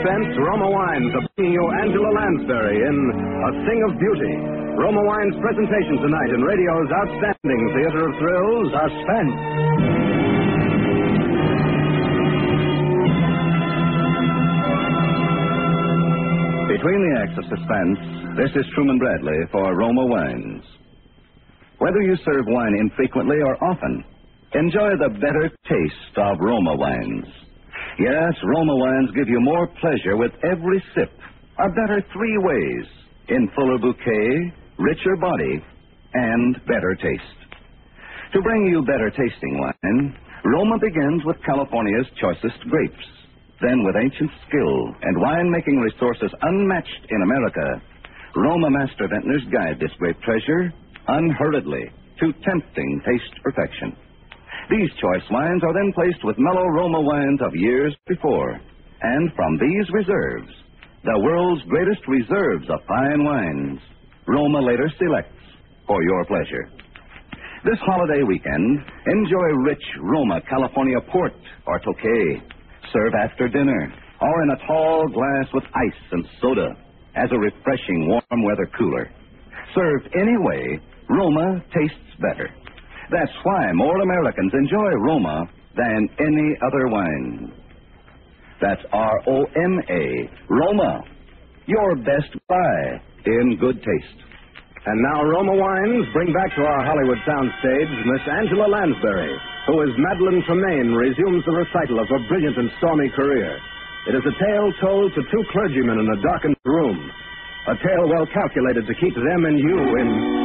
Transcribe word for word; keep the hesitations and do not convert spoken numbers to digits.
Suspense, Roma Wines are bringing you Angela Lansbury in A Thing of Beauty. Roma Wines' presentation tonight in radio's outstanding theater of thrills, Suspense. Between the acts of Suspense, this is Truman Bradley for Roma Wines. Whether you serve wine infrequently or often, enjoy the better taste of Roma Wines. Yes, Roma Wines give you more pleasure with every sip. A better three ways: in fuller bouquet, richer body, and better taste. To bring you better tasting wine, Roma begins with California's choicest grapes. Then, with ancient skill and wine-making resources unmatched in America, Roma master vintners guide this grape treasure unhurriedly to tempting taste perfection. These choice wines are then placed with mellow Roma wines of years before. And from these reserves, the world's greatest reserves of fine wines, Roma later selects for your pleasure. This holiday weekend, enjoy rich Roma California port or Tokay. Serve after dinner or in a tall glass with ice and soda as a refreshing warm weather cooler. Served any way, Roma tastes better. That's why more Americans enjoy Roma than any other wine. That's R O M A, Roma, your best buy in good taste. And now Roma Wines bring back to our Hollywood soundstage Miss Angela Lansbury, who as Madeline Tremaine resumes the recital of her brilliant and stormy career. It is a tale told to two clergymen in a darkened room, a tale well calculated to keep them and you in